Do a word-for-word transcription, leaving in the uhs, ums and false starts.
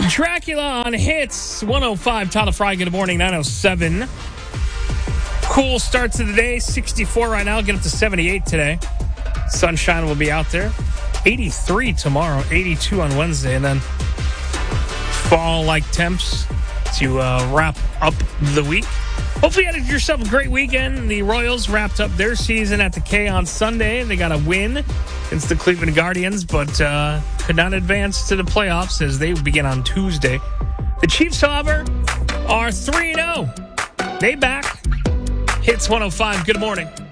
Dracula on Hits one oh five. Tyler Fry, good morning, nine oh seven. Cool start to the day, sixty-four right now, get up to seventy-eight today. Sunshine will be out there. eighty-three tomorrow, eighty-two on Wednesday, and then fall-like temps to uh, wrap up the week. Hopefully you had yourself a great weekend. The Royals wrapped up their season at the K on Sunday. They got a win against the Cleveland Guardians, but uh, could not advance to the playoffs as they begin on Tuesday. The Chiefs, however, are three and oh. They back. Hits one oh five. Good morning.